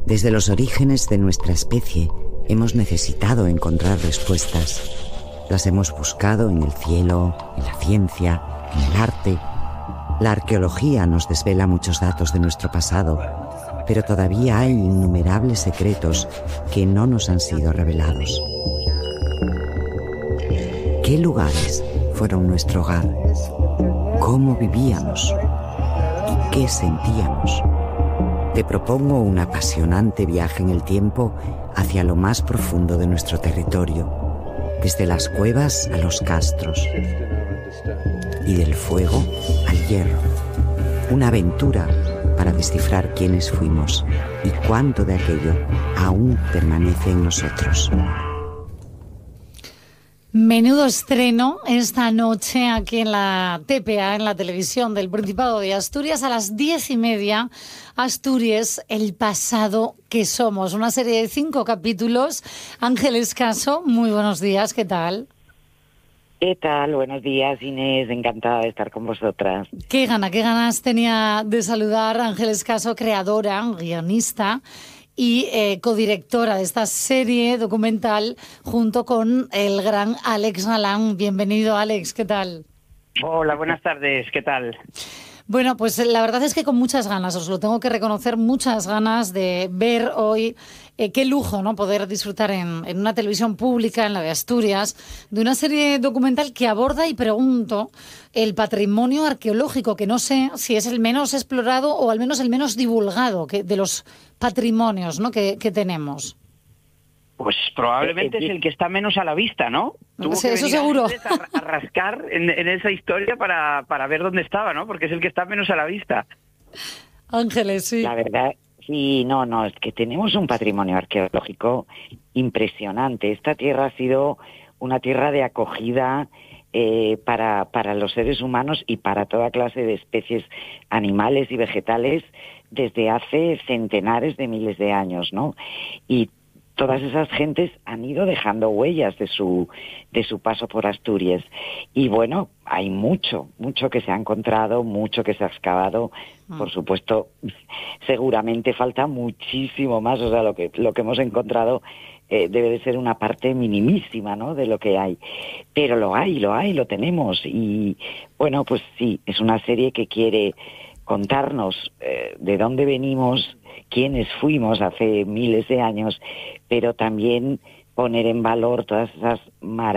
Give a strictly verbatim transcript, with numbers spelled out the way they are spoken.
Desde los orígenes de nuestra especie hemos necesitado encontrar respuestas. Las hemos buscado en el cielo, en la ciencia, en el arte. La arqueología nos desvela muchos datos de nuestro pasado, pero todavía hay innumerables secretos que no nos han sido revelados. ¿Qué lugares fueron nuestro hogar? ¿Cómo vivíamos? ¿Y qué sentíamos? Te propongo un apasionante viaje en el tiempo hacia lo más profundo de nuestro territorio, desde las cuevas a los castros y del fuego al hierro. Una aventura para descifrar quiénes fuimos y cuánto de aquello aún permanece en nosotros. Menudo estreno esta noche aquí en la T P A, en la televisión del Principado de Asturias, a las diez y media. Asturias, el pasado que somos. Una serie de cinco capítulos. Ángeles Caso, muy buenos días, ¿qué tal? ¿Qué tal? Buenos días, Inés. Encantada de estar con vosotras. Qué gana, qué ganas tenía de saludar a Ángeles Caso, creadora, guionista y eh, codirectora de esta serie documental junto con el gran Alex Galán. Bienvenido, Alex, ¿qué tal? Hola, buenas tardes, ¿qué tal? Bueno, pues la verdad es que con muchas ganas, os lo tengo que reconocer, muchas ganas de ver hoy, eh, qué lujo, ¿no? Poder disfrutar en, en una televisión pública, en la de Asturias, de una serie documental que aborda, y pregunto, el patrimonio arqueológico, que no sé si es el menos explorado o al menos el menos divulgado que, de los patrimonios, ¿no? que, que tenemos. Pues probablemente es el que está menos a la vista, ¿no? Tuvo Sí, que eso venir seguro. A, a rascar en, en esa historia para, para ver dónde estaba, ¿no? Porque es el que está menos a la vista. Ángeles, sí. La verdad, sí, no, no, es que tenemos un patrimonio arqueológico impresionante. Esta tierra ha sido una tierra de acogida eh, para, para los seres humanos y para toda clase de especies animales y vegetales desde hace centenares de miles de años, ¿no? Y todas esas gentes han ido dejando huellas de su de su paso por Asturias. Y bueno, hay mucho, mucho que se ha encontrado, mucho que se ha excavado. Mm. Por supuesto, seguramente falta muchísimo más. O sea, lo que lo que hemos encontrado eh, debe de ser una parte minimísima, ¿no?, de lo que hay. Pero lo hay, lo hay, lo tenemos. Y bueno, pues sí, es una serie que quiere contarnos eh, de dónde venimos, quiénes fuimos hace miles de años, pero también poner en valor todas esas maravillas